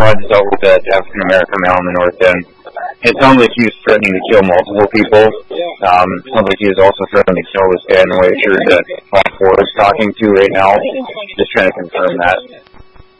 Rod dealt with that African American male in the North End. It sounds like he was threatening to kill multiple people. It sounds like he was also threatening to kill this guy in the white shirt that Black Ford is talking to right now. Just trying to confirm that.